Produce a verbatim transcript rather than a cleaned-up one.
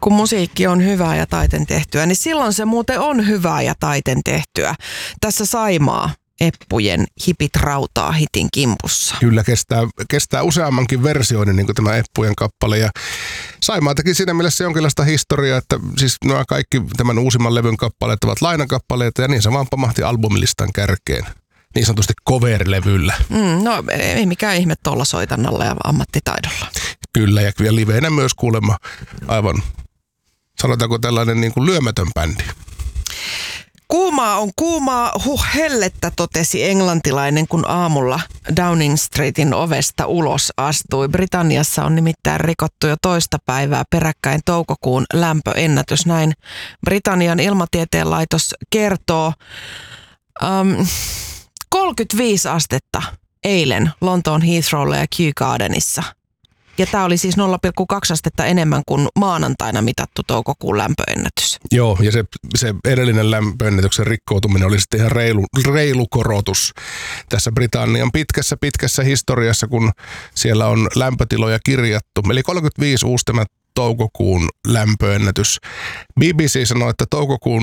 kun musiikki on hyvää ja taiten tehtyä, niin silloin se muuten on hyvää ja taiten tehtyä. Tässä Saimaa Eppujen Hipit rautaa hitin kimpussa. Kyllä, kestää, kestää useammankin versioiden niin kuin tämä Eppujen kappale. Ja Saimaa teki siinä mielessä jonkinlaista historiaa, että siis nämä kaikki tämän uusimman levyn kappaleet ovat lainakappaleita ja niin se vaan pamahti albumilistan kärkeen. Niin sanotusti cover-levyllä. Mm, no ei mikään ihme tuolla soitannalla ja ammattitaidolla. Kyllä, ja kyllä liveinä myös kuulemma aivan, sanotaanko tällainen niin kuin lyömätön bändi. Kuumaa on kuumaa, huh hellettä, totesi englantilainen, kun aamulla Downing Streetin ovesta ulos astui. Britanniassa on nimittäin rikottu jo toista päivää peräkkäin toukokuun lämpöennätys. Näin Britannian ilmatieteen laitos kertoo. Um, kolmekymmentäviisi astetta eilen Lontoon Heathrowlla ja Kew Gardenissa. Ja tämä oli siis nolla pilkku kaksi astetta enemmän kuin maanantaina mitattu toukokuun lämpöennätys. Joo, ja se, se edellinen lämpöennätyksen rikkoutuminen oli sitten ihan reilu, reilu korotus tässä Britannian pitkässä pitkässä historiassa, kun siellä on lämpötiloja kirjattu. Eli kolmekymmentäviisi uusi tämä toukokuun lämpöennätys. B B C sanoi, että toukokuun